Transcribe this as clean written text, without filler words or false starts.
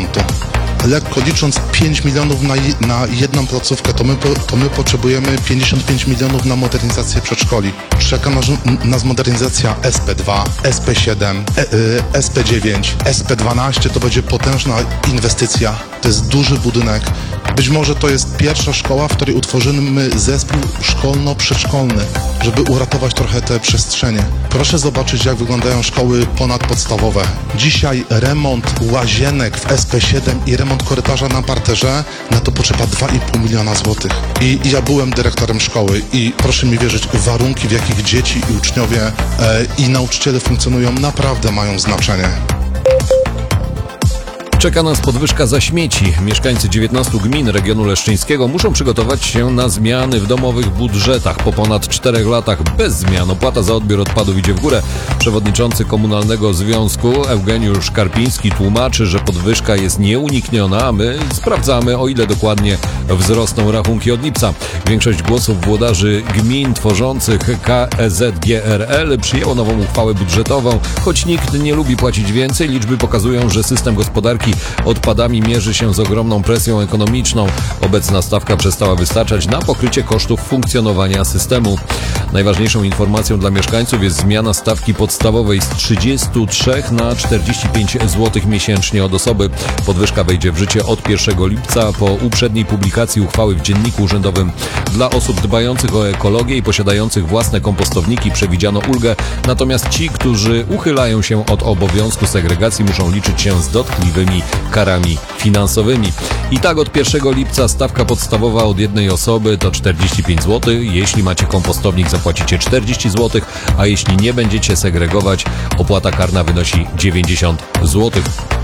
remontu. Lekko licząc 5 milionów na jedną placówkę, to my potrzebujemy 55 milionów na modernizację przedszkoli. Czeka nas modernizacja SP2, SP7, SP9, SP12. To będzie potężna inwestycja. To jest duży budynek. Być może to jest pierwsza szkoła, w której utworzymy zespół szkolno-przedszkolny, żeby uratować trochę te przestrzenie. Proszę zobaczyć, jak wyglądają szkoły ponadpodstawowe. Dzisiaj remont łazienek w SP7 i remont korytarza na parterze, na to potrzeba 2,5 miliona złotych. I ja byłem dyrektorem szkoły i proszę mi wierzyć, warunki, w jakich dzieci i uczniowie i nauczyciele funkcjonują, naprawdę mają znaczenie. Czeka nas podwyżka za śmieci. Mieszkańcy 19 gmin regionu leszczyńskiego muszą przygotować się na zmiany w domowych budżetach. Po ponad 4 latach bez zmian opłata za odbiór odpadów idzie w górę. Przewodniczący Komunalnego Związku Eugeniusz Karpiński tłumaczy, że podwyżka jest nieunikniona, a my sprawdzamy, o ile dokładnie wzrosną rachunki od lipca. Większość głosów włodarzy gmin tworzących KEZGRL przyjęło nową uchwałę budżetową. Choć nikt nie lubi płacić więcej, liczby pokazują, że system gospodarki odpadami mierzy się z ogromną presją ekonomiczną. Obecna stawka przestała wystarczać na pokrycie kosztów funkcjonowania systemu. Najważniejszą informacją dla mieszkańców jest zmiana stawki podstawowej z 33 na 45 zł miesięcznie od osoby. Podwyżka wejdzie w życie od 1 lipca po uprzedniej publikacji uchwały w Dzienniku Urzędowym. Dla osób dbających o ekologię i posiadających własne kompostowniki przewidziano ulgę, natomiast ci, którzy uchylają się od obowiązku segregacji, muszą liczyć się z dotkliwymi karami finansowymi. I tak od 1 lipca stawka podstawowa od jednej osoby to 45 zł. Jeśli macie kompostownik, zapłacicie 40 zł, a jeśli nie będziecie segregować, opłata karna wynosi 90 zł.